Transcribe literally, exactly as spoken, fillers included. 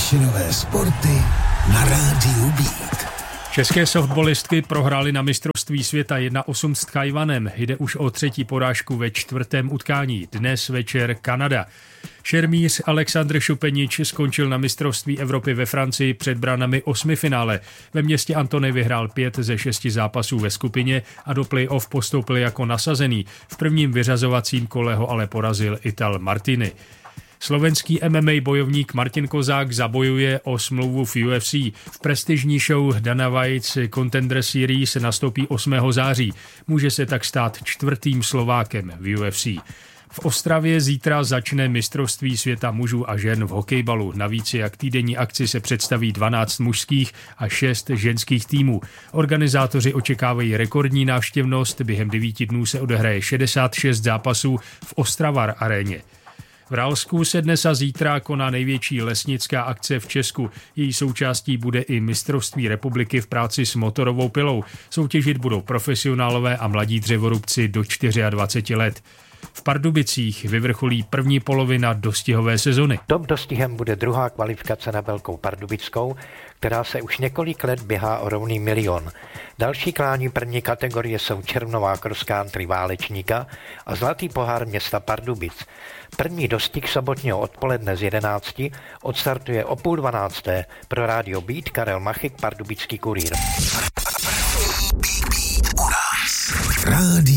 Trenčinové sporty na rádiu Beat. České softballistky prohrály na mistrovství světa jedna osm s Tchajwanem. Jde už o třetí porážku ve čtvrtém utkání. Dnes večer Kanada. Šermíř Alexandr Šupenič skončil na mistrovství Evropy ve Francii před branami osmifinále. Ve městě Antony vyhrál pět ze šesti zápasů ve skupině a do play-off postoupil jako nasazený. V prvním vyřazovacím kole ho ale porazil Ital Martini. Slovenský M M A bojovník Martin Kozák zabojuje o smlouvu v U F C. V prestižní show Dana White's Contender Series nastoupí osmého září. Může se tak stát čtvrtým Slovákem v U F C. V Ostravě zítra začne mistrovství světa mužů a žen v hokejbalu. Navíc jak týdenní akci se představí dvanáct mužských a šest ženských týmů. Organizátoři očekávají rekordní návštěvnost. Během devíti dnů se odehraje šedesát šest zápasů v Ostravar aréně. V Ralsku se dnes a zítra koná největší lesnická akce v Česku. Její součástí bude i mistrovství republiky v práci s motorovou pilou. Soutěžit budou profesionálové a mladí dřevorubci do dvaceti čtyř let. V Pardubicích vyvrcholí první polovina dostihové sezony. Top dostihem bude druhá kvalifikace na Velkou Pardubickou, která se už několik let běhá o rovný milion. Další klání první kategorie jsou červnová cross country Válečníka a zlatý pohár města Pardubic. První dostih sobotního odpoledne z jedenácti odstartuje o půl dvanácté. Pro rádio Beat Karel Machyk, Pardubický kurýr. Rádio